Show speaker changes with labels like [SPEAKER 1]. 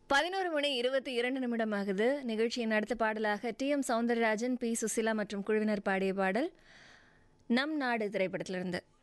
[SPEAKER 1] 11:22 ஆகுது. நிகழ்ச்சியின் அடுத்த பாடலாக டி.எம். சௌந்தரராஜன், பி. சுசிலா மற்றும் குழுவினர் பாடிய பாடல் நம் நாடு திரைப்படத்திலிருந்து.